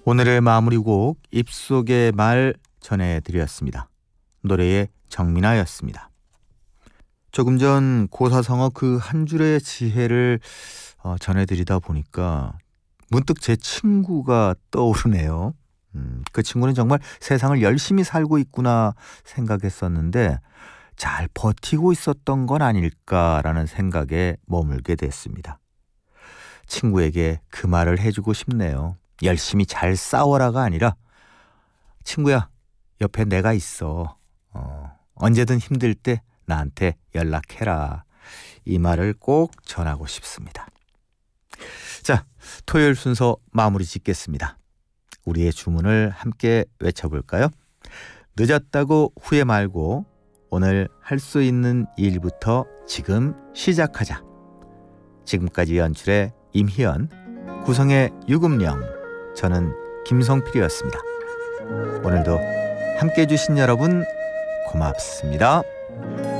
오늘의 마무리곡 입속의 말 전해드렸습니다. 노래의 정민아였습니다. 조금 전 고사성어 그 한 줄의 지혜를 전해드리다 보니까 문득 제 친구가 떠오르네요. 그 친구는 정말 세상을 열심히 살고 있구나 생각했었는데 잘 버티고 있었던 건 아닐까라는 생각에 머물게 됐습니다. 친구에게 그 말을 해주고 싶네요. 열심히 잘 싸워라가 아니라 친구야, 옆에 내가 있어. 언제든 힘들 때 나한테 연락해라. 이 말을 꼭 전하고 싶습니다. 자, 토요일 순서 마무리 짓겠습니다. 우리의 주문을 함께 외쳐볼까요? 늦었다고 후회 말고 오늘 할 수 있는 일부터 지금 시작하자. 지금까지 연출의 임희연, 구성의 유금령, 저는 김성필이었습니다. 오늘도 함께해 주신 여러분 고맙습니다.